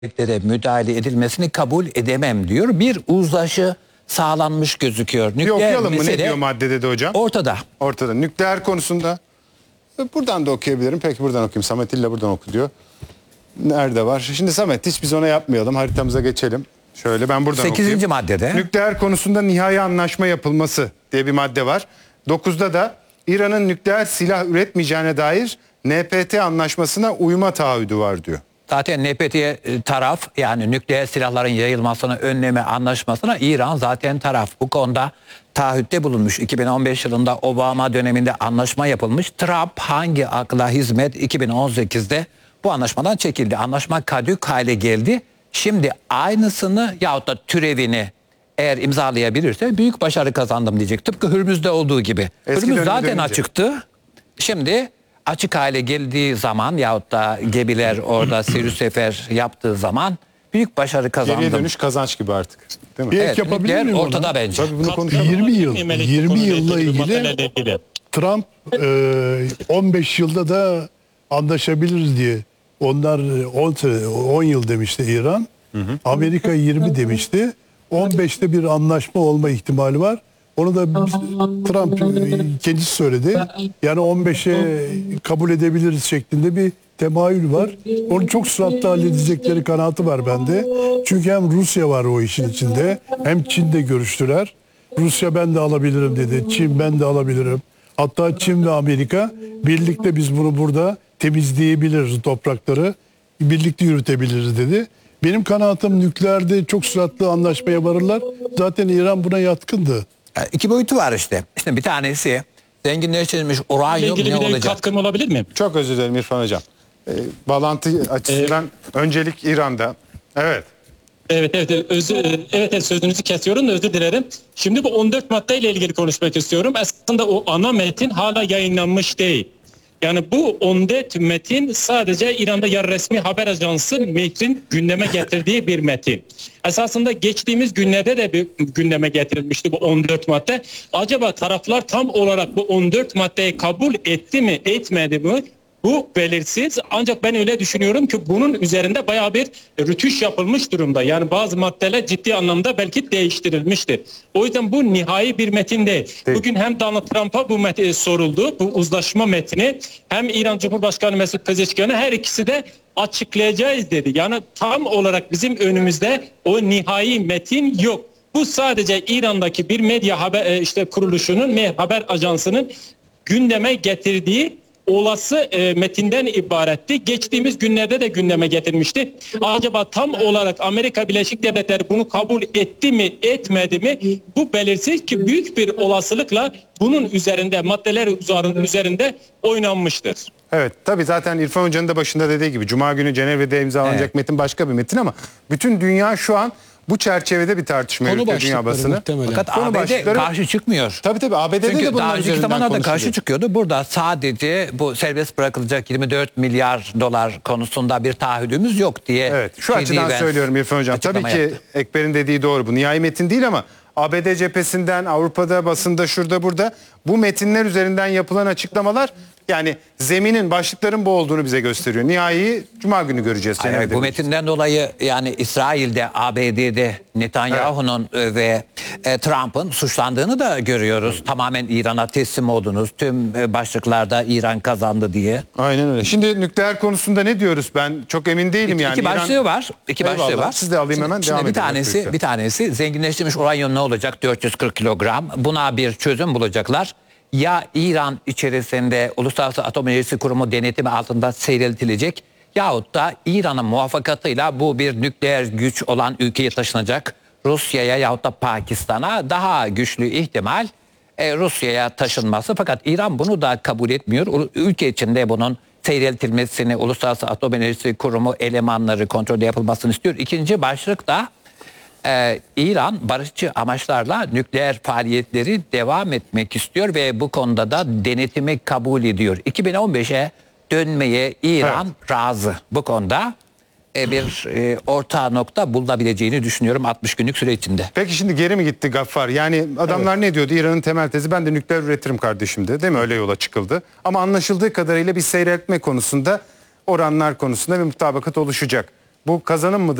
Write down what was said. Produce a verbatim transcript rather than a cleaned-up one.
müdahale edilmesini kabul edemem diyor. Bir uzlaşı sağlanmış gözüküyor. Bir okuyalım mı? Ne diyor maddede de hocam? Ortada. Ortada. Nükleer konusunda. Buradan da okuyabilirim. Peki buradan okuyayım. Samet illa buradan oku diyor. Nerede var? Şimdi Samet hiç biz ona yapmayalım. Haritamıza geçelim. Şöyle ben buradan sekizinci okuyayım. maddede. Nükleer konusunda nihai anlaşma yapılması diye bir madde var. dokuzda da İran'ın nükleer silah üretmeyeceğine dair N P T anlaşmasına uyma taahhüdü var diyor. Zaten N P T taraf, yani nükleer silahların yayılmasını önleme anlaşmasına İran zaten taraf. Bu konuda taahhütte bulunmuş. iki bin on beş yılında Obama döneminde anlaşma yapılmış. Trump hangi akla hizmet iki bin on sekizde bu anlaşmadan çekildi. Anlaşma kadük hale geldi. Şimdi aynısını yahut da türevini eğer imzalayabilirse büyük başarı kazandım diyecek. Tıpkı Hürmüz'de olduğu gibi. Eski Hürmüz zaten dönünce. açıktı. Şimdi açık hale geldiği zaman yahut da gemiler orada seyir sefer yaptığı zaman büyük başarı kazandım. Geriye dönüş kazanç gibi artık. Değil mi? Bir Evet, ek yapabilir nükleer miyim ortada ona? bence. Tabii bunu konuşalım. yirmi yıl, yirmi yılla ilgili Trump e, on beş yılda da anlaşabiliriz diye. Onlar on sene, on yıl demişti İran. Hı hı. Amerika yirmi demişti. on beşte bir anlaşma olma ihtimali var. Onu da Trump kendisi söyledi. Yani on beşe kabul edebiliriz şeklinde bir temayül var. Onu çok süratli halledecekleri kanaatı var bende. Çünkü hem Rusya var o işin içinde, hem Çin'de görüştüler. Rusya ben de alabilirim dedi. Çin ben de alabilirim. Hatta Çin ve Amerika birlikte biz bunu burada temizleyebiliriz, toprakları birlikte yürütebiliriz dedi. Benim kanaatim nükleerde çok süratli anlaşmaya varırlar. Zaten İran buna yatkındı. İki boyutu var işte. İşte bir tanesi zenginleştirilmiş uranyum ne olacak? Katkım olabilir mi? Çok özür dilerim İrfan Hocam. Ee, bağlantı açısından ee, öncelik İran'da. Evet. Evet evet özür, evet evet sözünüzü kesiyorum da özür dilerim. Şimdi bu on dört maddeyle ilgili konuşmak istiyorum. Aslında o ana metin hala yayınlanmış değil. Yani bu on dört metin sadece İran'da yarı resmi haber ajansı metnin gündeme getirdiği bir metin. Esasında geçtiğimiz günlerde de bir gündeme getirilmişti bu on dört madde. Acaba taraflar tam olarak bu on dört maddeyi kabul etti mi, etmedi mi? Bu belirsiz, ancak ben öyle düşünüyorum ki bunun üzerinde bayağı bir rütüş yapılmış durumda. Yani bazı maddeler ciddi anlamda belki değiştirilmiştir. O yüzden bu nihai bir metin değil. değil. Bugün hem Donald Trump'a bu metin soruldu, bu uzlaşma metni, hem İran Cumhurbaşkanı Mesut Pezeshkian'a her ikisi de açıklayacağız dedi. Yani tam olarak bizim önümüzde o nihai metin yok. Bu sadece İran'daki bir medya haber işte kuruluşunun, haber ajansının gündeme getirdiği olası e, metinden ibaretti. Geçtiğimiz günlerde de gündeme getirmişti. Acaba tam olarak Amerika Birleşik Devletleri bunu kabul etti mi, etmedi mi? Bu belirsiz ki büyük bir olasılıkla bunun üzerinde, maddeler üzerinde oynanmıştır. Evet, tabii zaten İrfan Hoca'nın da başında dediği gibi Cuma günü Cenevre'de imzalanacak evet. metin başka bir metin ama bütün dünya şu an bu çerçevede bir tartışma yürütüyor dünya basını. Muhtemelen. Fakat Konu A B D başlıkları... karşı çıkmıyor. Tabii tabii A B D'de Çünkü de bunun daha önceki zamanlarda karşı konuşuluyor. çıkıyordu. Burada sadece bu serbest bırakılacak yirmi dört milyar dolar konusunda bir taahhüdümüz yok diye. Evet, şu açıdan söylüyorum İrfan Hocam. Tabii ki yaptı. Ekber'in dediği doğru. Bu nihai metin değil ama A B D cephesinden, Avrupa'da, basında, şurada, burada bu metinler üzerinden yapılan açıklamalar yani zeminin, başlıkların bu olduğunu bize gösteriyor. Nihai Cuma günü göreceğiz. Hayır, bu metinden dolayı yani İsrail'de, A B D'de Netanyahu'nun evet. ve e, Trump'ın suçlandığını da görüyoruz. Evet. Tamamen İran'a teslim oldunuz. Tüm e, başlıklarda İran kazandı diye. Aynen öyle. Şimdi nükleer konusunda ne diyoruz? Ben çok emin değilim iki, yani. İki başlığı İran... var. İki Eyvallah. başlığı var. Siz de alayım hemen şimdi, devam şimdi bir edelim. tanesi, bir tanesi zenginleştirilmiş uranyum ne olacak? dört yüz kırk kilogram. Buna bir çözüm bulacaklar. Ya İran içerisinde Uluslararası Atom Enerjisi Kurumu denetimi altında seyreltilecek yahut da İran'ın muvaffakatıyla bu bir nükleer güç olan ülkeye taşınacak. Rusya'ya yahut da Pakistan'a daha güçlü ihtimal e, Rusya'ya taşınması. Fakat İran bunu da kabul etmiyor. Ülke içinde bunun seyreltilmesini Uluslararası Atom Enerjisi Kurumu elemanları kontrolde yapılmasını istiyor. İkinci başlık da Ee, İran barışçı amaçlarla nükleer faaliyetleri devam etmek istiyor ve bu konuda da denetimi kabul ediyor. iki bin on beşe dönmeye İran evet. razı. Bu konuda e, bir e, orta nokta bulunabileceğini düşünüyorum altmış günlük süre içinde. Peki şimdi geri mi gitti Gaffar? Yani adamlar evet. ne diyordu? İran'ın temel tezi ben de nükleer üretirim kardeşim de. Değil mi? Öyle yola çıkıldı. Ama anlaşıldığı kadarıyla bir seyreltme konusunda, oranlar konusunda bir mutabakat oluşacak. Bu kazanım mıdır?